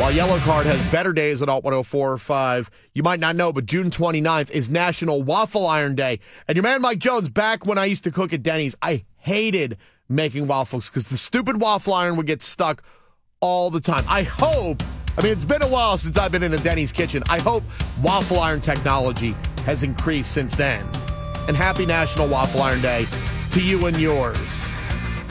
While Yellow Card has better days at Alt 104.5, you might not know, but June 29th is National Waffle Iron Day. And your man Mike Jones, back when I used to cook at Denny's, I hated making waffles because the stupid waffle iron would get stuck all the time. It's been a while since I've been in a Denny's kitchen. I hope waffle iron technology has increased since then. And happy National Waffle Iron Day to you and yours.